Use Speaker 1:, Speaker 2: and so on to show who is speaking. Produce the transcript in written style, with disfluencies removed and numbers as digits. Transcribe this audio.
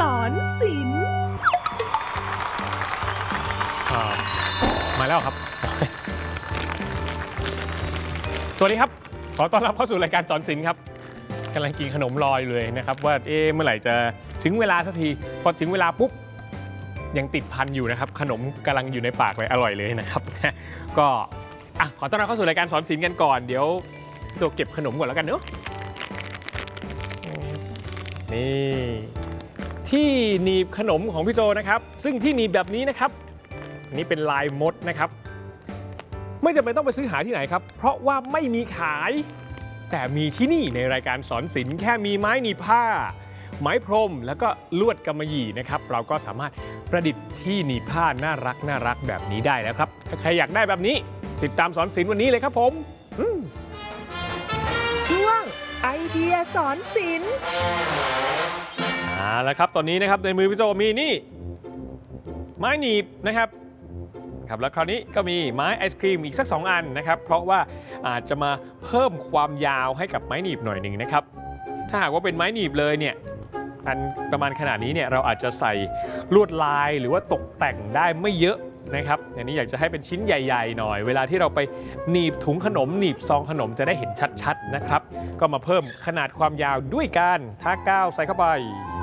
Speaker 1: อนศิลป์
Speaker 2: มาแล้วครับ สวัสดีครับขอต้อนรับเข้าสู่รายการสอนศิลป์ครับกำลังกินขนมลอยเลยนะครับว่าเมื่อไหร่จะถึงเวลาสักทีพอถึงเวลาปุ๊บยังติดพันอยู่นะครับขนมกำลังอยู่ในปากเลยอร่อยเลยนะครับก็ขอต้อนรับเข้าสู่รายการสอนศิลป์กันก่อนเดี๋ยวตัวเก็บขนมก่อนแล้วกันเนอะนี่ที่หนีบขนมของพี่โจนะครับซึ่งที่หนีบแบบนี้นะครับนี่เป็นลายมดนะครับไม่จำเป็นต้องไปซื้อหาที่ไหนครับเพราะว่าไม่มีขายแต่มีที่นี่ในรายการสอนศิลป์แค่มีไม้หนีบผ้าไม้พรมแล้วก็ลวดกำมะหยี่นะครับเราก็สามารถประดิษฐ์ที่หนีบผ้าน่ารักแบบนี้ได้แล้วครับถ้าใครอยากได้แบบนี้ติดตามสอนศิลป์วันนี้เลยครับผม
Speaker 1: ช่วงไอเดียสอนศิลป์
Speaker 2: แล้วครับตอนนี้นะครับในมือพี่โจมีนี่ไม้หนีบนะครับแล้วคราวนี้ก็มีไม้ไอศครีมอีกสัก2อันนะครับเพราะว่าอาจจะมาเพิ่มความยาวให้กับไม้หนีบหน่อยหนึ่งนะครับถ้าหากว่าเป็นไม้หนีบเลยเนี่ยอันประมาณขนาดนี้เนี่ยเราอาจจะใส่ลวดลายหรือว่าตกแต่งได้ไม่เยอะนะครับอันนี้อยากจะให้เป็นชิ้นใหญ่ๆหน่อยเวลาที่เราไปหนีบถุงขนมหนีบซองขนมจะได้เห็นชัดๆนะครับก็มาเพิ่มขนาดความยาวด้วยการทากาวใส่เข้าไป